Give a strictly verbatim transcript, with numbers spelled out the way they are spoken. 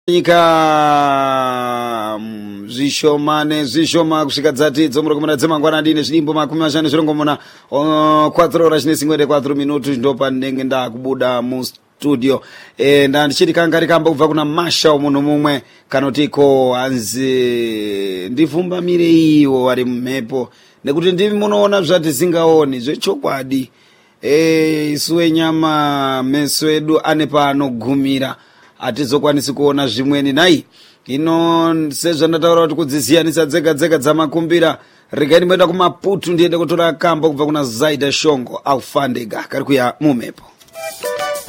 Nyika zvishomane zvishoma kusvika dzati dzomurogomera dzemangwana ndine zvidimbo makumi mashanu zvirongomona quattro horas necinquenta e quatro minutos ndo pandenge ndakubuda mu studio e ndandichiti kanga rikamba kubva kuna Masha munhu mumwe kanotiko hanzi ndivhumbamire iwo vari mumhepo nekuti ndivi munoona zvati zingaoni zvechokwadi e isuwe nyama meso edu ane paanogumira atizokwanisi kuona zvimweni nai ino sezvandataura kuti kudziziyanisa dzega dzega dzamakumbira regai mwenda kumaputu ndiende kutora kambo kubva kuna Zaida Shongo aufandega kari kuya mumhepo.